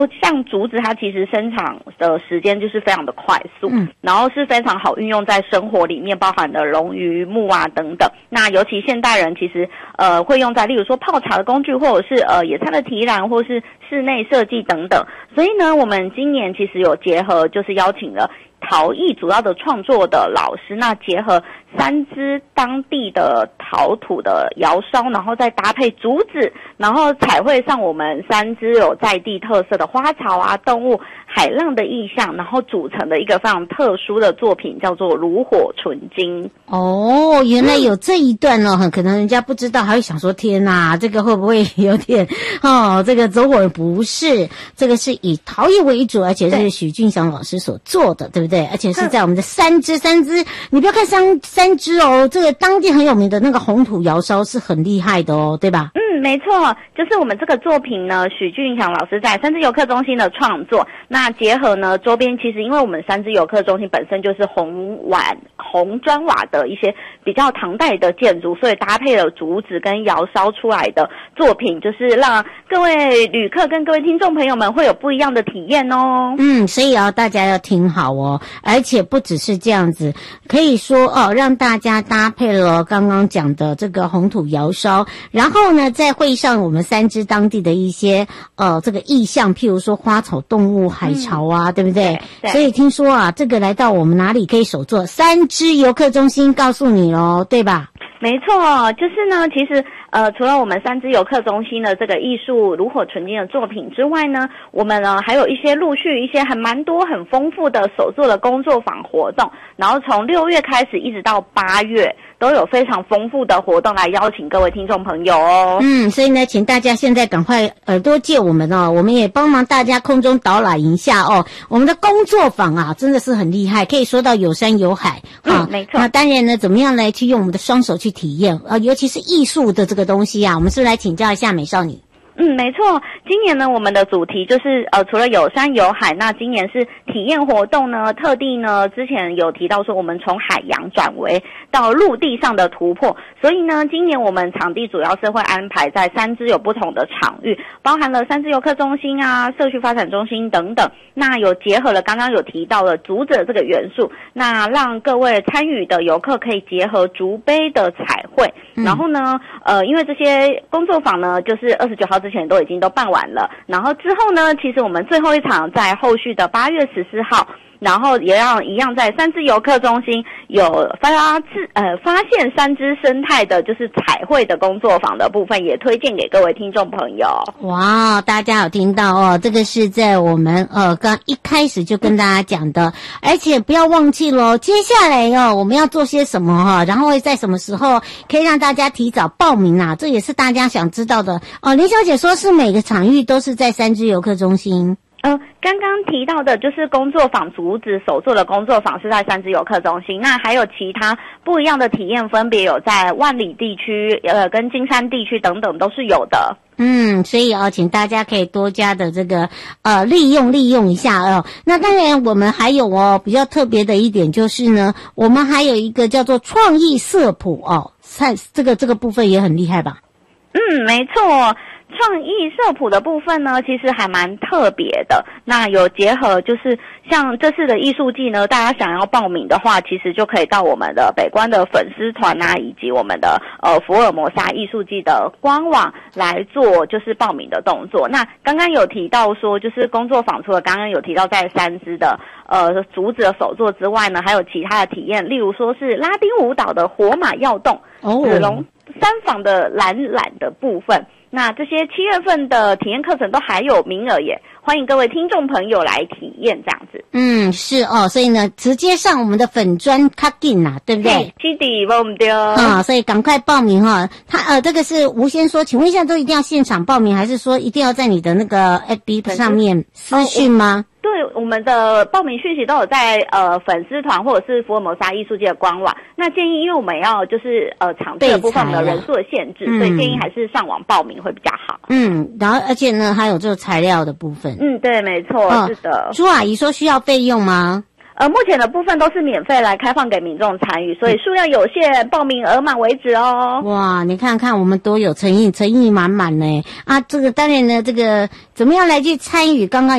像竹子它其实生长的时间就是非常的快速，然后是非常好运用在生活里面，包含的笼鱼木啊等等。那尤其现代人其实会用在例如说泡茶的工具，或者是野餐的提篮，或是室内设计等等。所以呢，我们今年其实有结合，就是邀请了陶艺主要的创作的老师，那结合三芝当地的陶土的窑烧，然后再搭配竹子，然后彩绘上我们三芝有在地特色的花草啊、动物、海浪的意象，然后组成的一个非常特殊的作品，叫做炉火纯金。 哦，原来有这一段哦，可能人家不知道，还会想说天哪，这个会不会有点这个走火？不是，这个是以陶艺为主，而且是许俊祥老师所做的，对不对？而且是在我们的三芝，你不要看三芝哦，这个当地很有名的那个红土窑烧是很厉害的哦，对吧？ 没错，就是我们这个作品呢，许俊祥老师在三芝游客中心的创作。那结合呢周边，其实因为我们三芝游客中心本身就是红砖瓦的一些比较唐代的建筑，所以搭配了竹子跟窑烧出来的作品，就是让各位旅客跟各位听众朋友们会有不一样的体验哦。 所以大家要听好哦，而且不只是这样子，可以说让大家搭配了刚刚讲的这个红土窑烧，然后呢再会上我们三芝当地的一些这个意象，譬如说花草动物、海潮啊，对不对？所以听说啊，这个来到我们哪里可以手作？三芝游客中心告诉你咯，对吧？ 没错，就是呢，其实除了我们三芝游客中心的这个艺术炉火纯金的作品之外呢，我们呢还有一些陆续一些还蛮多很丰富的手作的工作坊活动，然后从6月开始一直到8月都有非常丰富的活动来邀请各位听众朋友哦。 所以呢，请大家现在赶快耳朵借我们哦，我们也帮忙大家空中导览一下哦。我们的工作坊啊，真的是很厉害，可以说到有山有海啊。 没错。 那当然呢，怎么样来去用我们的双手去体验尤其是艺术的这个东西啊，我们是不是来请教一下美少女？ 没错，今年呢，我们的主题就是除了有山有海，那今年是体验活动呢，特地呢，之前有提到说我们从海洋转为到陆地上的突破，所以呢，今年我们场地主要是会安排在三芝有不同的场域，包含了三芝游客中心啊、社区发展中心等等，那有结合了刚刚有提到的竹子这个元素，那让各位参与的游客可以结合竹杯的彩绘，然后呢，因为这些工作坊呢，就是29号之前都已经办完了，然后之后呢，其实我们最后一场在后续的8月14号，然后也要一样在三芝游客中心有发现三芝生态的就是彩绘的工作坊的部分，也推荐给各位听众朋友。 哇，大家有听到哦，这个是在我们刚一开始就跟大家讲的，而且不要忘记咯，接下来我们要做些什么然后会在什么时候可以让大家提早报名啊，这也是大家想知道的林小姐说是每个场域都是在三芝游客中心。 刚刚提到的就是工作坊竹子手作的工作坊是在三芝游客中心，那还有其他不一样的体验，分别有在万里地区跟金山地区等等都是有的。 所以请大家可以多加的这个利用一下那当然我们还有比较特别的一点就是呢，我们还有一个叫做创意色谱这个部分也很厉害吧？ 没错。创意色谱的部分呢，其实还蛮特别的。那有结合，就是像这次的艺术季呢，大家想要报名的话，其实就可以到我们的北关的粉丝团啊，以及我们的福尔摩沙艺术季的官网来做就是报名的动作。那刚刚有提到说，就是工作坊除了刚刚有提到在三芝的竹子的手作之外呢，还有其他的体验，例如说是拉丁舞蹈的火马跃动、子龙三坊的懒的部分。那这些7月份的体验课程都还有名额耶，欢迎各位听众朋友来体验这样子。 是所以呢，直接上我们的粉专卡进啦，对不对？ 是的，忘不掉。 所以赶快报名他这个是无先说，请问一下，都一定要现场报名，还是说一定要在你的那个 FB 上面私讯吗？ 对，我们的报名讯息都有在粉丝团或者是福尔摩沙艺术界的官网。那建议，因为我们要就是场地的部分的人数的限制，所以建议还是上网报名会比较好。 然后而且呢，还有这个材料的部分。 对，没错，是的。 朱阿姨说需要费用吗？ 目前的部分都是免费来开放给民众参与，所以数量有限，报名额满为止哦。 哇，你看看我们多有诚意，诚意满满呢啊！这个当然呢，这个怎么样来去参与？刚刚